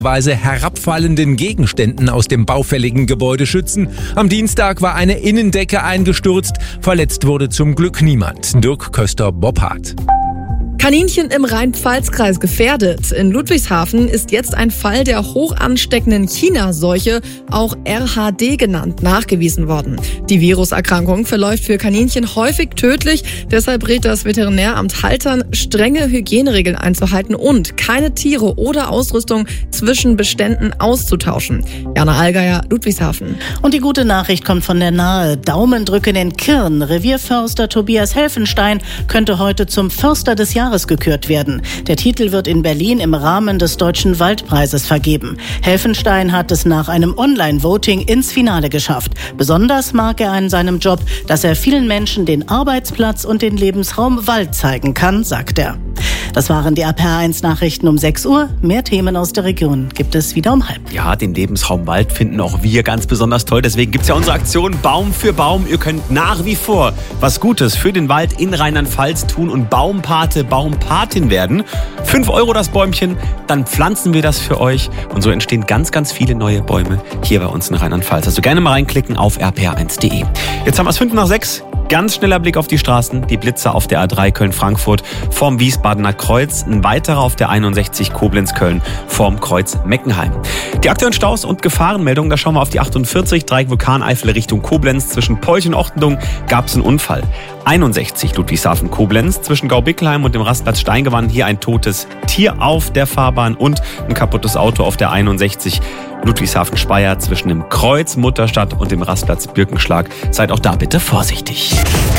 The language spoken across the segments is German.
herabfallenden Gegenständen aus dem baufälligen Gebäude schützen. Am Dienstag war eine Innendecke eingestürzt. Verletzt wurde zum Glück niemand. Dirk Köster-Boppard. Kaninchen im Rhein-Pfalz-Kreis gefährdet. In Ludwigshafen ist jetzt ein Fall der hoch ansteckenden China-Seuche, auch RHD genannt, nachgewiesen worden. Die Viruserkrankung verläuft für Kaninchen häufig tödlich. Deshalb rät das Veterinäramt Haltern, strenge Hygieneregeln einzuhalten und keine Tiere oder Ausrüstung zwischen Beständen auszutauschen. Jana Allgeier, Ludwigshafen. Und die gute Nachricht kommt von der Nahe. Daumendrücken in Kirn. Revierförster Tobias Helfenstein könnte heute zum Förster des Jahres gekürt werden. Der Titel wird in Berlin im Rahmen des Deutschen Waldpreises vergeben. Helfenstein hat es nach einem Online-Voting ins Finale geschafft. Besonders mag er an seinem Job, dass er vielen Menschen den Arbeitsplatz und den Lebensraum Wald zeigen kann, sagt er. Das waren die RPR1-Nachrichten um 6 Uhr. Mehr Themen aus der Region gibt es wieder um 12:30. Ja, den Lebensraum Wald finden auch wir ganz besonders toll. Deswegen gibt es ja unsere Aktion Baum für Baum. Ihr könnt nach wie vor was Gutes für den Wald in Rheinland-Pfalz tun und Baumpate, Baumpatin werden. 5 € das Bäumchen, dann pflanzen wir das für euch. Und so entstehen ganz, ganz viele neue Bäume hier bei uns in Rheinland-Pfalz. Also gerne mal reinklicken auf rpr1.de. Jetzt haben wir es 5:05. Ganz schneller Blick auf die Straßen. Die Blitzer auf der A3 Köln-Frankfurt vorm Wiesbadener Kreuz. Ein weiterer auf der 61 Koblenz-Köln vorm Kreuz Meckenheim. Die aktuellen Staus und Gefahrenmeldungen, da schauen wir auf die 48 Dreieck Vulkaneifel Richtung Koblenz. Zwischen Polch und Ochtendung gab es einen Unfall. 61 Ludwigshafen-Koblenz zwischen Gaubickelheim und dem Rastplatz Steingewand. Hier ein totes Tier auf der Fahrbahn und ein kaputtes Auto auf der 61 Ludwigshafen-Speyer zwischen dem Kreuz Mutterstadt und dem Rastplatz Birkenschlag. Seid auch da bitte vorsichtig.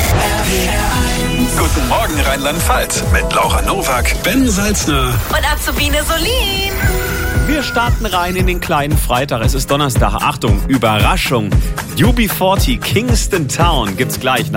Guten Morgen Rheinland-Pfalz mit Laura Nowak, Ben Salzner und Azubine Solin. Wir starten rein in den kleinen Freitag. Es ist Donnerstag. Achtung, Überraschung. UB40 Kingston Town gibt's gleich.